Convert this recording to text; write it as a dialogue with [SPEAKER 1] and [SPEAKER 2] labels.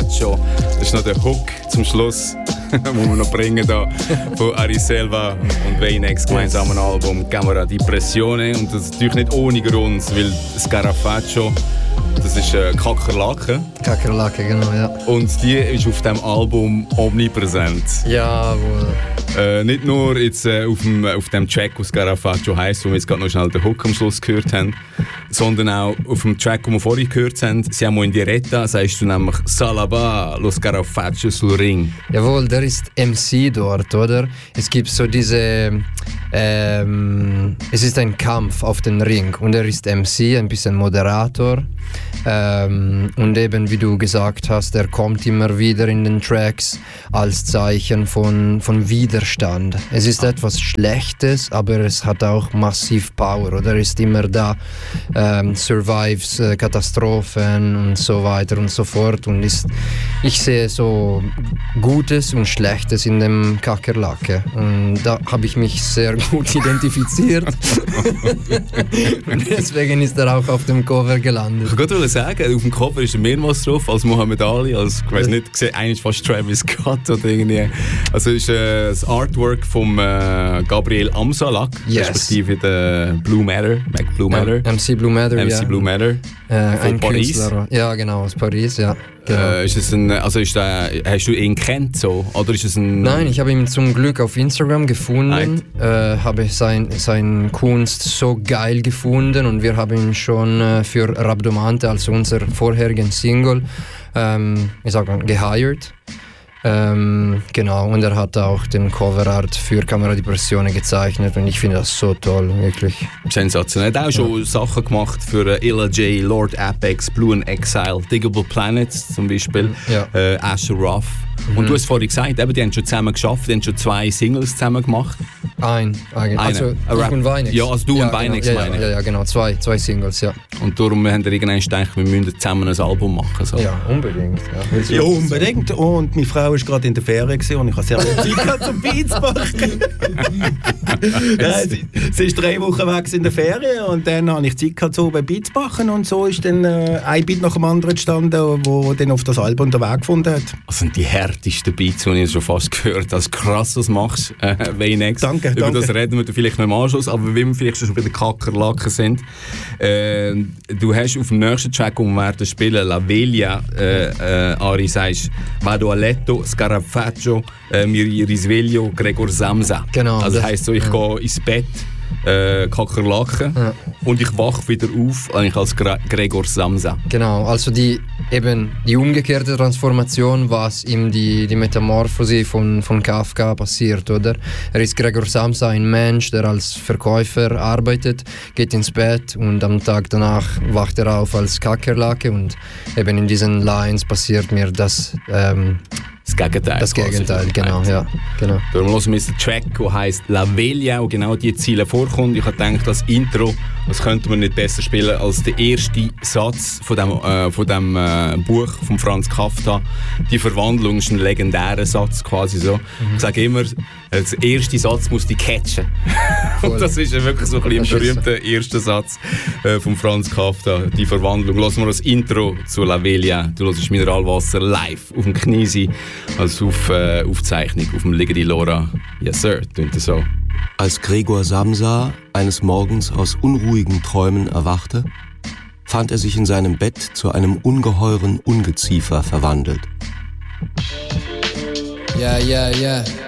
[SPEAKER 1] Scarafaggio. Das ist noch der Hook zum Schluss, den wir noch bringen da von Ari Selva und Vainex gemeinsamen Album Camera di Pressione. Und das ist natürlich nicht ohne Grund, weil Scarafaggio, das ist Kakerlake.
[SPEAKER 2] Kakerlake, genau, ja.
[SPEAKER 1] Und die ist auf diesem Album omnipräsent.
[SPEAKER 2] Jawohl.
[SPEAKER 1] Nicht nur jetzt, auf dem Track, was Scarafaggio heisst, wo wir jetzt gerade noch schnell den Hook am Schluss gehört haben, sondern auch auf dem Track, den wir vorhin gehört haben, Siamo in Diretta, sagst du nämlich Salaba, lo Scarafaggio sul Ring.
[SPEAKER 2] Jawohl, der ist MC dort, oder? Es gibt so diese... es ist ein Kampf auf den Ring und er ist MC, ein bisschen Moderator. Und eben, wie du gesagt hast, er kommt immer wieder in den Tracks als Zeichen von Widerstand. Es ist etwas Schlechtes, aber es hat auch massiv Power, oder? Er ist immer da, survives Katastrophen und so weiter und so fort. Und ich sehe so Gutes und Schlechtes in dem Kakerlake. Und da habe ich mich sehr gut identifiziert. Und deswegen ist er auch auf dem Cover gelandet.
[SPEAKER 1] Ich wollte sagen, auf dem Cover ist er mehrmals drauf als Muhammad Ali, als, ich weiß nicht, eigentlich fast Travis Scott oder irgendwie. Also ist das Artwork vom Gabriel Amsalak, respektive der Blue Matter, Blue Matter.
[SPEAKER 2] MC Blue Matter,
[SPEAKER 1] MC Blue Matter. Von Paris.
[SPEAKER 2] Künstler. Ja, genau, aus Paris, ja. Genau.
[SPEAKER 1] Ist es hast du ihn kennt so? Oder ist es ein...
[SPEAKER 2] Nein, ich habe ihn zum Glück auf Instagram gefunden, habe sein Kunst so geil gefunden und wir haben ihn schon für Rabdomante, also unser vorherigen Single, gehired. Genau, und er hat auch den Coverart für Camera di Pressione gezeichnet und ich finde das so toll, wirklich.
[SPEAKER 1] Sensationell. Er hat auch schon Sachen gemacht für Illa J, Lord Apex, Blue and Exile, Diggable Planets zum Beispiel, Asher Ruff. Und du hast vorhin gesagt, eben, die haben schon zusammen geschafft, die haben schon 2 Singles zusammen gemacht.
[SPEAKER 2] Eigentlich. Also ich und Vainex.
[SPEAKER 1] Ja, also du und Vainex
[SPEAKER 2] genau,
[SPEAKER 1] meine ich.
[SPEAKER 2] Ja, genau, zwei Singles, ja.
[SPEAKER 1] Und darum haben wir irgendwann gedacht, wir müssen zusammen ein Album machen. So.
[SPEAKER 2] Ja, unbedingt.
[SPEAKER 3] Ja, unbedingt. Und meine Frau war gerade in der Ferien und ich habe sehr viel Zeit gehabt zum Beats machen. Sie ist 3 Wochen weg in der Ferien und dann habe ich Zeit gehabt, so bei Beats machen und so ist dann ein Beat nach dem anderen entstanden, wo dann auf das Album den Weg gefunden hat.
[SPEAKER 1] Das sind die härtesten Beats, die ich schon fast gehört habe. Krass, was machst du, Vainex.
[SPEAKER 3] Danke.
[SPEAKER 1] Über das reden wir vielleicht noch im Anschluss, aber wenn wir vielleicht schon bei den Kakerlaken sind. Du hast auf dem nächsten Track, den wir werden spielen, La Veglia, Ari, sagst Vado a letto, Scarafaggio, mi risveglio, Gregor Samsa.
[SPEAKER 2] Genau.
[SPEAKER 1] Also das heisst so, ich gehe ins Bett, Kakerlaken, und ich wache wieder auf eigentlich als Gregor Samsa.
[SPEAKER 2] Genau, also die umgekehrte Transformation, was ihm die Metamorphose von Kafka passiert, oder? Er ist Gregor Samsa, ein Mensch, der als Verkäufer arbeitet, geht ins Bett und am Tag danach wacht er auf als Kakerlake und eben in diesen Lines passiert mir das
[SPEAKER 1] Gegenteil.
[SPEAKER 2] Das Gegenteil, genau, ja. Genau.
[SPEAKER 1] Darum hören wir den Track, der heisst La Veglia, wo genau diese Ziele vorkommt. Ich habe gedacht, das Intro, das könnte man nicht besser spielen als der erste Satz von dem Buch von Franz Kafka. Die Verwandlung ist ein legendärer Satz, quasi so. Ich sage immer, der erste Satz muss dich catchen. Und das ist ja wirklich so ein berühmter erster Satz von Franz Kafka. Die Verwandlung. Lassen wir das Intro zu La Veglia. Du hörst Mineralwasser live auf dem Kniesi. Also auf Aufzeichnung, auf dem Liga di Lora. Yes, sir, tönt so.
[SPEAKER 4] Als Gregor Samsa eines Morgens aus unruhigen Träumen erwachte, fand er sich in seinem Bett zu einem ungeheuren Ungeziefer verwandelt.
[SPEAKER 2] Ja.